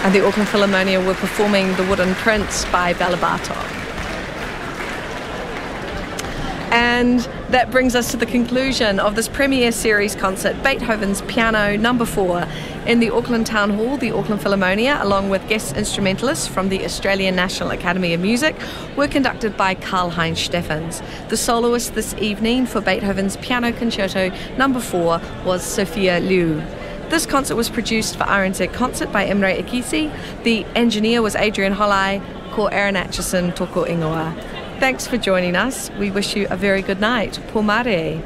And the Auckland Philharmonia were performing The Wooden Prince by Bela Bartok. And that brings us to the conclusion of this premiere series concert, Beethoven's Piano No. 4, in the Auckland Town Hall. The Auckland Philharmonia, along with guest instrumentalists from the Australian National Academy of Music, were conducted by Karl-Heinz Steffens. The soloist this evening for Beethoven's Piano Concerto No. 4 was Sophia Liu. This concert was produced for RNZ Concert by Imre Ikisi. The engineer was Adrian Holai, ko Aaron Atchison, toko ingoa. Thanks for joining us. We wish you a very good night. Por mare.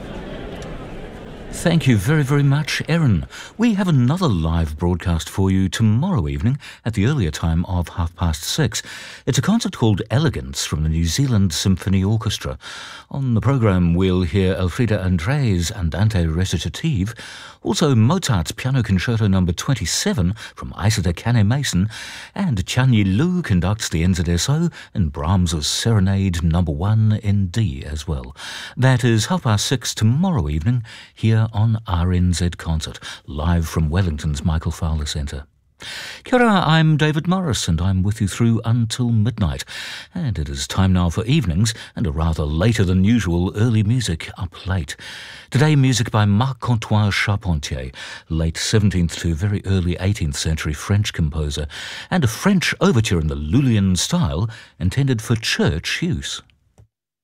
Thank you very, very much, Erin. We have another live broadcast for you tomorrow evening at the earlier time of 6:30. It's a concert called Elegance from the New Zealand Symphony Orchestra. On the programme, we'll hear Elfriede Andrés Andante Recitative, also Mozart's Piano Concerto No. 27 from Isata Kane-Mason, and Chanyi Liu conducts the NZSO and Brahms's Serenade No. 1 in D as well. That is 6:30 tomorrow evening here on RNZ Concert, live from Wellington's Michael Fowler Centre. Kia ora, I'm David Morris and I'm with you through until midnight. And it is time now for evenings and a rather later than usual early music up late. Today, music by Marc-Antoine Charpentier, late 17th to very early 18th century French composer, and a French overture in the Lullian style intended for church use.